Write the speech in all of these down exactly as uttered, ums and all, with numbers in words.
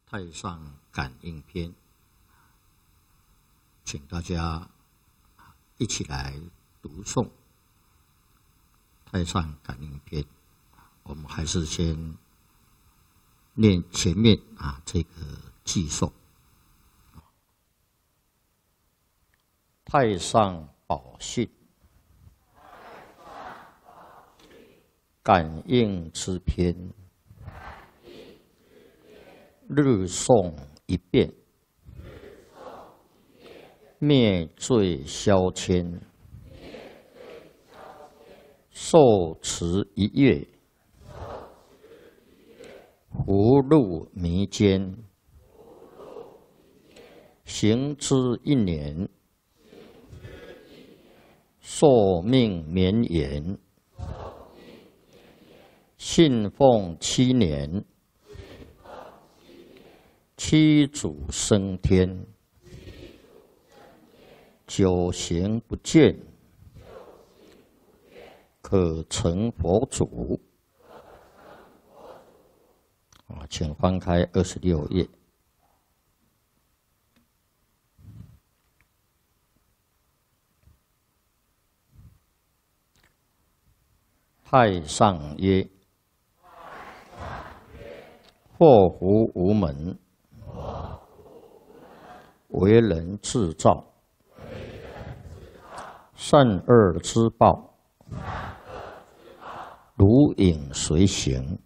太上感应篇，请大家一起来读诵《太上感应篇》。我们还是先念前面啊这个偈颂：太上宝训，感应之篇，日诵一遍，灭罪消愆，受持一月，福禄弥坚，行之一年，寿命绵延，信奉七年，七祖升天，九行不倦，可成佛祖。啊，请翻开二十六页。太上曰：祸福无门，为人自造，善恶之报，如影随形。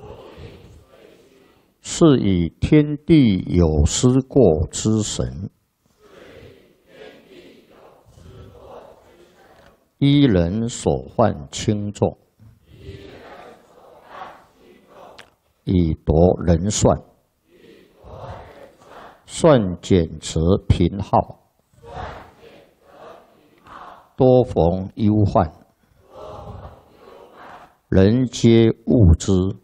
是以天地有失过之神，依人所犯轻重，以夺人算，算减则贫耗，多逢忧患，人皆恶之。